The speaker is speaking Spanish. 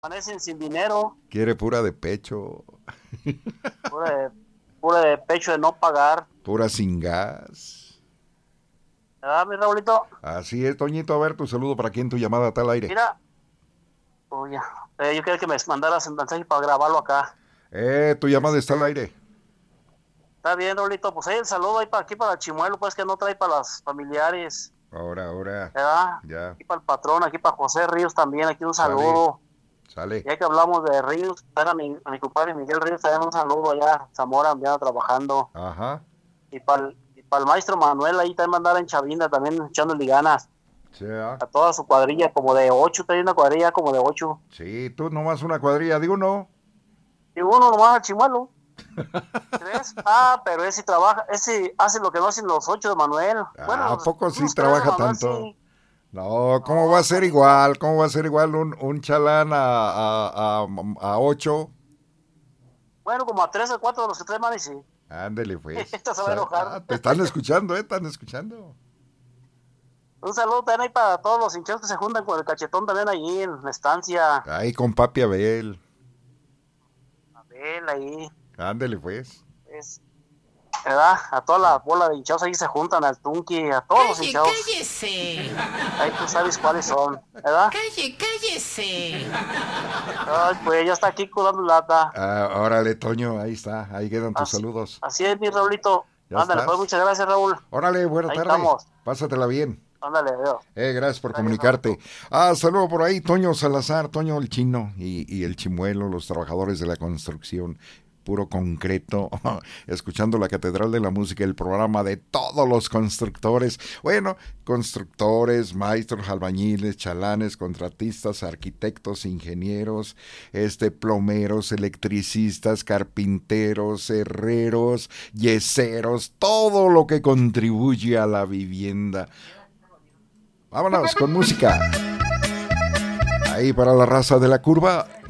Amanecen sin dinero, Quiere pura de pecho, pura de, pura de pecho de no pagar. pura sin gas. ¿Verdad, mi Raulito? Así es, Toñito. A ver, tu saludo para quien tu llamada está al aire. Mira, oye, yo quería que me mandaras un mensaje para grabarlo acá. Tu llamada está al aire. Está bien, Raulito, pues ahí el saludo ahí para aquí para el Chimuelo, pues que no trae para los familiares, Ahora, ¿verdad? ya, Aquí para el patrón, aquí para José Ríos también, aquí un sale, saludo. sale. Ya que hablamos de Ríos, a mi compadre Miguel Ríos, también un saludo allá, Zamora, andaba trabajando. Ajá, Y para el maestro Manuel, ahí también mandar en Chavinda, también echándole ganas. sea. A toda su cuadrilla, como de 8, trae una cuadrilla como de 8. Sí, tú nomás una cuadrilla de uno. Y uno nomás al Chimuelo, ¿crees? Pero ese trabaja, ese hace lo que no hacen los 8 de Manuel. ¿A Bueno, poco sí unos 3 de trabaja Manuel tanto? sí. No, ¿cómo va No, a ser Carito. igual? ¿Cómo va a ser igual un chalán a 8? Bueno, como a 3 o 4 de los que trae Manny, sí. Ándele, pues. Esta se va a enojar. Te están escuchando, están escuchando. Un saludo también ahí para todos los hinchados que se juntan con el cachetón también ahí en la estancia. Ahí con papi Abel. A ver, ahí. Ándele, pues. Es, ¿verdad? A toda la bola de hinchados ahí se juntan, al Tunki, a todos los hinchados. Cállese. Ahí tú sabes cuáles son, ¿verdad? Cállese. Ay, pues ya está aquí curando lata. Órale, Toño, ahí está. Ahí quedan tus Así, saludos. así es, mi Raulito. Ya Ándale, pues estás. muchas gracias, Raúl. Órale, buena Ahí tarde. estamos. Pásatela bien. Ándale, adiós. Gracias por Gracias, comunicarte. Raulito. Saludo por ahí, Toño Salazar, Toño el Chino y el Chimuelo, los trabajadores de la construcción, puro concreto, escuchando la Catedral de la Música, el programa de todos los constructores. Bueno, constructores, maestros, albañiles, chalanes, contratistas, arquitectos, ingenieros, plomeros, electricistas, carpinteros, herreros, yeseros, todo lo que contribuye a la vivienda. Vámonos con música. Ahí para la raza de la curva.